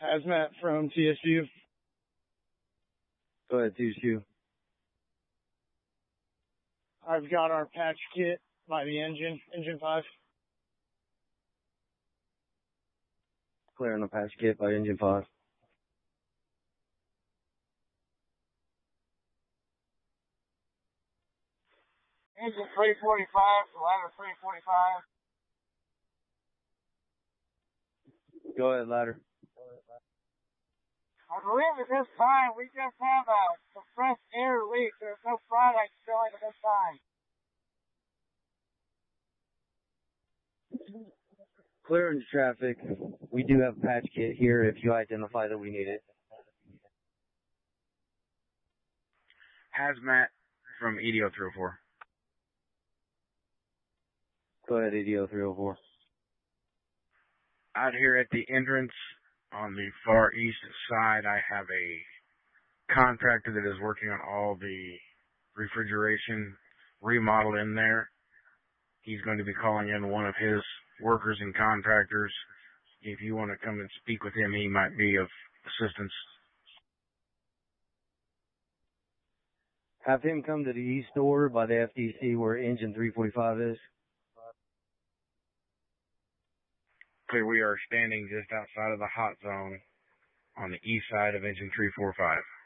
Hazmat from TSU. Go ahead, TSU. I've got our patch kit by the engine 5. Clear on the patch kit by engine 5. Engine 345, ladder 345. Go ahead, ladder. I believe at this time we just have a compressed air leak. There's no product showing at this time. Clear into traffic. We do have a patch kit here if you identify that we need it. Hazmat from EDO 304. Go ahead, EDO 304. Out here at the entrance on the far east side, I have a contractor that is working on all the refrigeration remodel in there. He's going to be calling in one of his workers and contractors. If you want to come and speak with him, he might be of assistance. Have him come to the east door by the FTC where engine 345 is. Clear, we are standing just outside of the hot zone on the east side of engine 345.